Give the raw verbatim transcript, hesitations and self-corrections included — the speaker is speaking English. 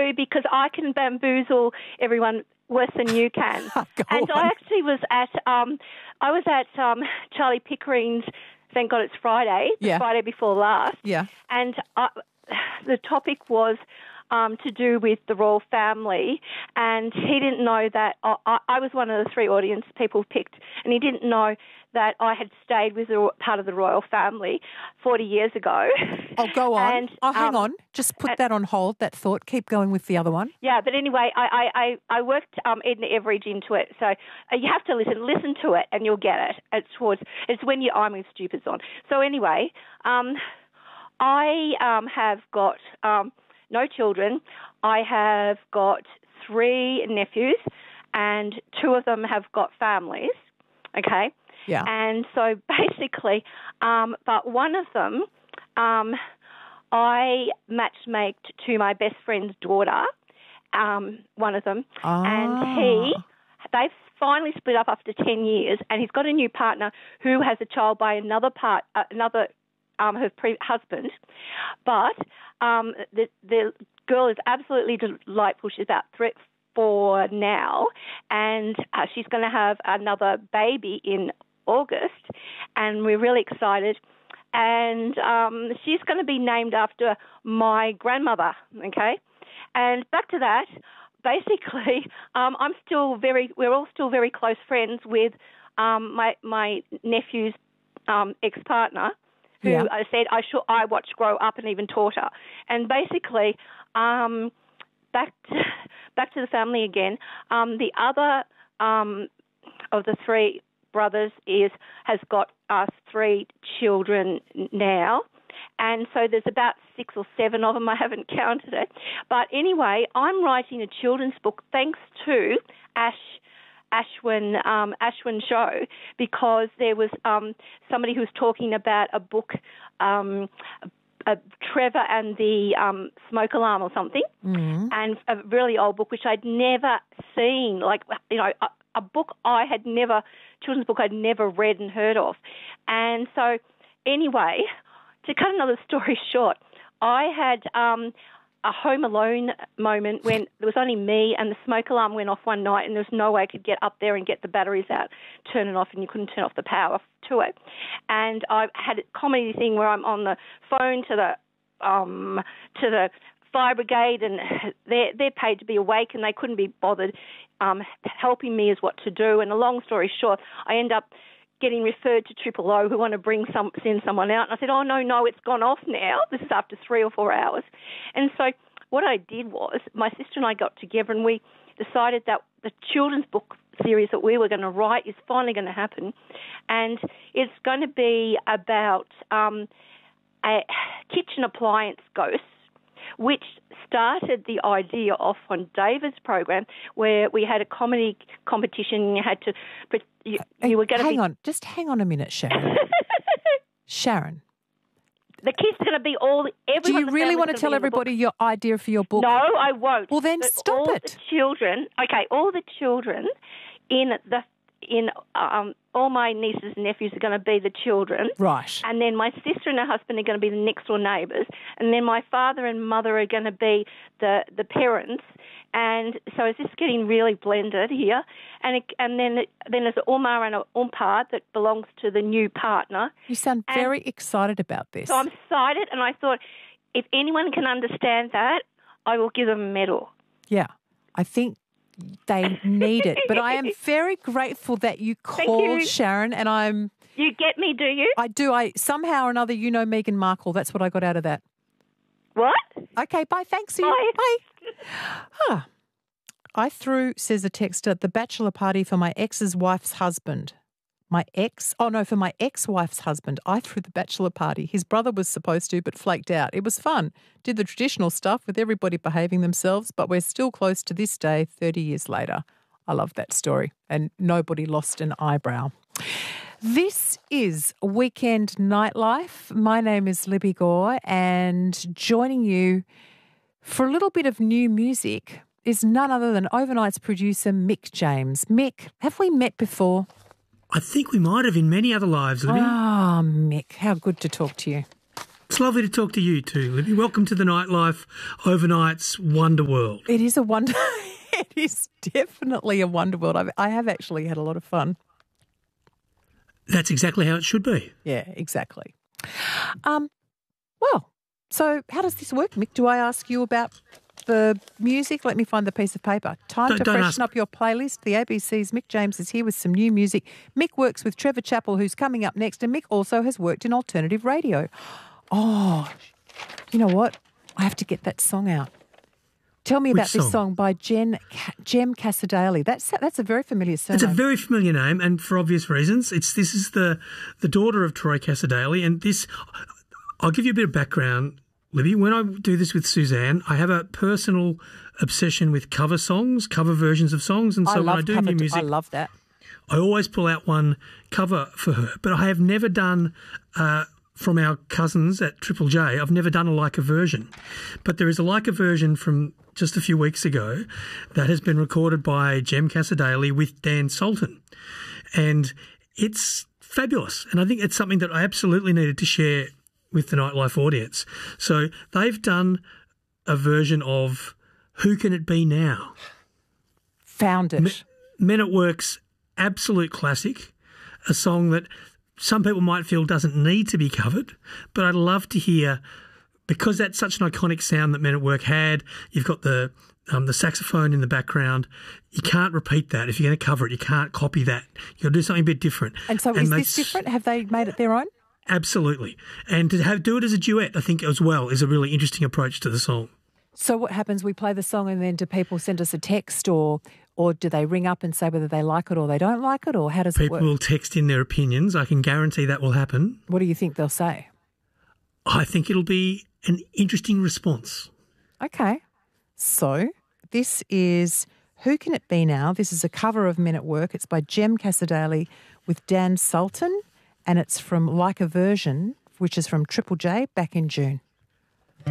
do because I can bamboozle everyone worse than you can. And on. I actually was at um, I was at um, Charlie Pickering's. Thank God it's Friday. The Yeah. Friday before last. Yeah. And I, the topic was um, to do with the royal family, and he didn't know that I, I, I was one of the three audience people picked, and he didn't know that I had stayed with a part of the royal family forty years ago. Oh, go on. And, oh, hang um, on. Just put and, that on hold, that thought. Keep going with the other one. Yeah, but anyway, I, I, I worked um, Edna Everage into it, so you have to listen. Listen to it, and you'll get it. It's towards. It's when your I'm with Stupids on. So anyway, um, I um, have got um, no children. I have got three nephews, and two of them have got families. Okay. Yeah. And so basically, um, but one of them, um, I matchmaked to my best friend's daughter, um, one of them, Ah. and he, they've finally split up after ten years, and he's got a new partner who has a child by another part, uh, another, um, her pre- husband, but um, the the girl is absolutely delightful. She's about three, four now, and uh, she's going to have another baby in August, and we're really excited. And um, she's going to be named after my grandmother, okay? And back to that, basically, um, I'm still very, we're all still very close friends with um, my my nephew's um, ex-partner, who Yeah. I said I should, I watched grow up and even taught her. And basically, um, back to, back to the family again. Um, the other um, of the three brothers is has got us three children now, and so there's about six or seven of them. I haven't counted it, but anyway, I'm writing a children's book thanks to Ash Ashwin um, Ashwin Show, because there was um, somebody who was talking about a book. Um, Uh, Trevor and the um, Smoke Alarm or something, mm. and a really old book which I'd never seen, like, you know, a, a book I had never, children's book I'd never read and heard of. And so anyway, to cut another story short, I had um, a Home Alone moment when there was only me and the smoke alarm went off one night and there was no way I could get up there and get the batteries out, turn it off, and you couldn't turn off the power to it. And I had a comedy thing where I'm on the phone to the um, to the fire brigade, and they're, they're paid to be awake and they couldn't be bothered um, helping me as what to do. And a long story short, I end up getting referred to Triple O, who want to bring some, send someone out. And I said, oh, no, no, it's gone off now. This is after three or four hours. And so what I did was my sister and I got together and we decided that the children's book series that we were going to write is finally going to happen. And it's going to be about um, a kitchen appliance ghosts, which started the idea off on David's program, where we had a comedy competition. You had to, but you, you were going to hang be, on, just hang on a minute, Sharon. Sharon, the kids are going to be all. do you really want to tell everybody your idea for your book? No, I won't. Well, then but stop all it. The children, okay, all the children in the in um, all my nieces and nephews are going to be the children. Right. And then my sister and her husband are going to be the next door neighbours. And then my father and mother are going to be the, the parents. And so it's just getting really blended here. And it, and then it, then there's an Umar and an Umpar that belongs to the new partner. You sound and very excited about this. So I'm excited, and I thought if anyone can understand that, I will give them a medal. Yeah, I think they need it. But I am very grateful that you called, you. Sharon, and I'm... You get me, do you? I do. I somehow or another, you know Meghan Markle. That's what I got out of that. What? Okay, bye. Thanks. You. Bye. Bye. Ah, I threw, says a texter, the bachelor party for my ex's wife's husband. My ex, oh no, for my ex-wife's husband. I threw the bachelor party. His brother was supposed to, but flaked out. It was fun. Did the traditional stuff with everybody behaving themselves, but we're still close to this day, thirty years later. I love that story. And nobody lost an eyebrow. This is Weekend Nightlife. My name is Libby Gore, and joining you for a little bit of new music is none other than Overnight's producer, Mick James. Mick, have we met before? I think we might have in many other lives, Libby. Ah, Mick, how good to talk to you. It's lovely to talk to you too, Libby. Welcome to the Nightlife Overnight's Wonder World. It is a wonder. It is definitely a wonder world. I've, I have actually had a lot of fun. That's exactly how it should be. Yeah, exactly. Um, well, so how does this work, Mick? Do I ask you about the music? Let me find the piece of paper. Time Don't- to don't freshen ask. up your playlist. The A B C's Mick James is here with some new music. Mick works with Trevor Chappell, who's coming up next, and Mick also has worked in alternative radio. Oh, you know what? I have to get that song out. Tell me Which about this song? song by Jen, Jem Casadale. That's that's a very familiar surname. It's a very familiar name, and for obvious reasons. It's this is the the daughter of Troy Casadale, and this. I'll give you a bit of background, Libby. When I do this with Suzanne, I have a personal obsession with cover songs, cover versions of songs, and so I when love I do cover- new music, I love that. I always pull out one cover for her. But I have never done. Uh, From our cousins at Triple J, I've never done a Leica version. But there is a Leica version from just a few weeks ago that has been recorded by Jem Casadale with Dan Sultan. And it's fabulous. And I think it's something that I absolutely needed to share with the Nightlife audience. So they've done a version of Who Can It Be Now? Found it. Men at Work's absolute classic, a song that some people might feel doesn't need to be covered, but I'd love to hear, because that's such an iconic sound that Men at Work had. You've got the um, the saxophone in the background. You can't repeat that. If you're going to cover it, you can't copy that. You've got to do something a bit different. And so and is they this different? Have they made it their own? Absolutely. And to have do it as a duet, I think, as well, is a really interesting approach to the song. So what happens? We play the song and then do people send us a text or or do they ring up and say whether they like it or they don't like it, or how does People it work? will text in their opinions. I can guarantee that will happen. What do you think they'll say? I think it'll be an interesting response. Okay. So this is Who Can It Be Now? This is a cover of Men at Work. It's by Jem Casadale with Dan Sultan, and it's from Like a Version, which is from Triple J back in June.